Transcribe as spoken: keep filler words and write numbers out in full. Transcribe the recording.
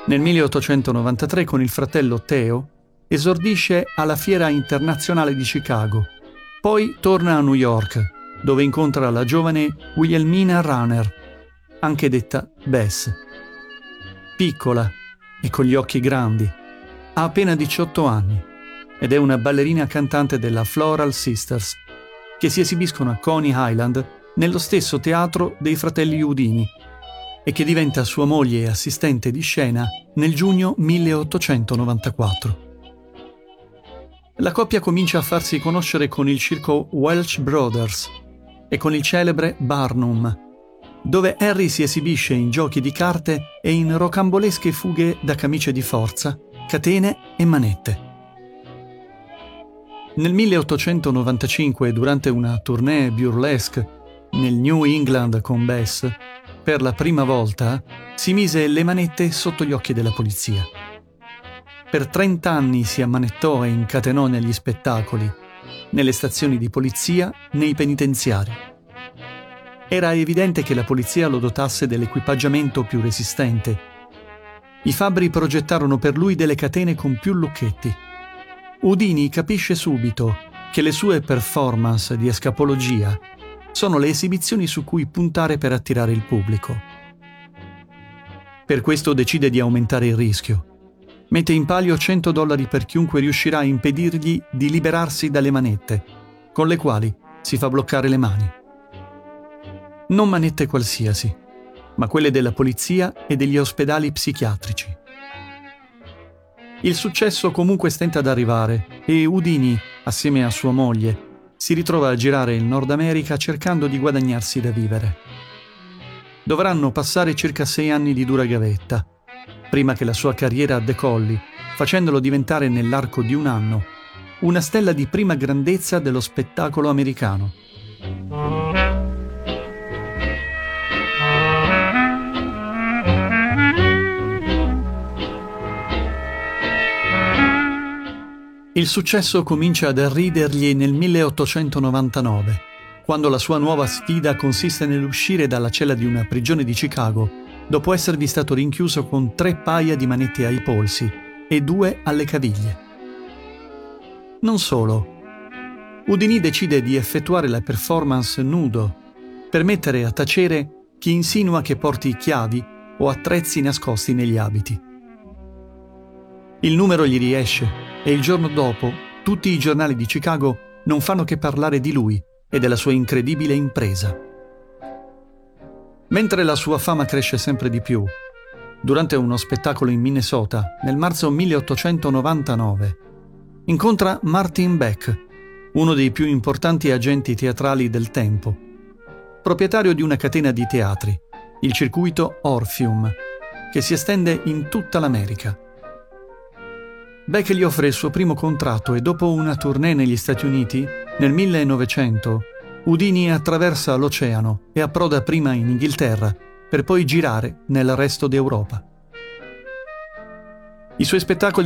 Nel milleottocentonovantatré con il fratello Theo esordisce alla Fiera Internazionale di Chicago, poi torna a New York, dove incontra la giovane Wilhelmina Rahner, anche detta Bess. Piccola e con gli occhi grandi, ha appena diciotto anni ed è una ballerina cantante della Floral Sisters, che si esibiscono a Coney Island nello stesso teatro dei fratelli Houdini e che diventa sua moglie e assistente di scena nel giugno milleottocentonovantaquattro. La coppia comincia a farsi conoscere con il circo Welch Brothers e con il celebre Barnum, dove Harry si esibisce in giochi di carte e in rocambolesche fughe da camicie di forza, catene e manette. Nel milleottocentonovantacinque, durante una tournée burlesque nel New England con Bess, per la prima volta si mise le manette sotto gli occhi della polizia. Per trent'anni si ammanettò e incatenò negli spettacoli, nelle stazioni di polizia, nei penitenziari. Era evidente che la polizia lo dotasse dell'equipaggiamento più resistente. I fabbri progettarono per lui delle catene con più lucchetti. Houdini capisce subito che le sue performance di escapologia sono le esibizioni su cui puntare per attirare il pubblico. Per questo decide di aumentare il rischio. Mette in palio cento dollari per chiunque riuscirà a impedirgli di liberarsi dalle manette, con le quali si fa bloccare le mani. Non manette qualsiasi, ma quelle della polizia e degli ospedali psichiatrici. Il successo comunque stenta ad arrivare e Houdini, assieme a sua moglie, si ritrova a girare il Nord America cercando di guadagnarsi da vivere. Dovranno passare circa sei anni di dura gavetta, prima che la sua carriera decolli, facendolo diventare nell'arco di un anno una stella di prima grandezza dello spettacolo americano. Il successo comincia ad arridergli nel milleottocentonovantanove, quando la sua nuova sfida consiste nell'uscire dalla cella di una prigione di Chicago, dopo esservi stato rinchiuso con tre paia di manette ai polsi e due alle caviglie. Non solo. Houdini decide di effettuare la performance nudo, per mettere a tacere chi insinua che porti chiavi o attrezzi nascosti negli abiti. Il numero gli riesce e il giorno dopo tutti i giornali di Chicago non fanno che parlare di lui e della sua incredibile impresa. Mentre la sua fama cresce sempre di più, durante uno spettacolo in Minnesota nel marzo milleottocentonovantanove, incontra Martin Beck, uno dei più importanti agenti teatrali del tempo, proprietario di una catena di teatri, il circuito Orpheum, che si estende in tutta l'America. Beck gli offre il suo primo contratto e dopo una tournée negli Stati Uniti, nel millenovecento, Houdini attraversa l'oceano e approda prima in Inghilterra, per poi girare nel resto d'Europa. I suoi spettacoli